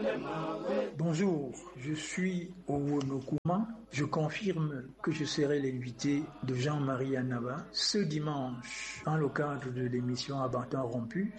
Bonjour, je suis Owo Nokuma. Je confirme que je serai l'invité de Jean-Marie Annaba ce dimanche dans le cadre de l'émission À bâton rompu